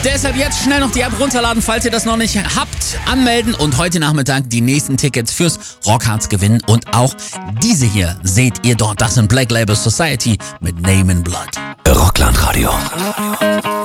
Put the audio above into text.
Deshalb jetzt schnell noch die App runterladen, falls ihr das noch nicht habt. Anmelden und heute Nachmittag die nächsten Tickets fürs Rockharz gewinnen. Und auch diese hier seht ihr dort. Das sind Black Label Society mit Name in Blood. Rockland Radio.